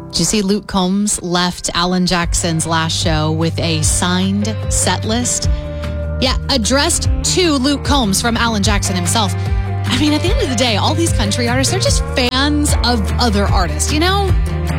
Did you see Luke Combs left Alan Jackson's last show with a signed set list? Yeah, addressed to Luke Combs from Alan Jackson himself. I mean, at the end of the day, all these country artists, they're just fans of other artists, you know?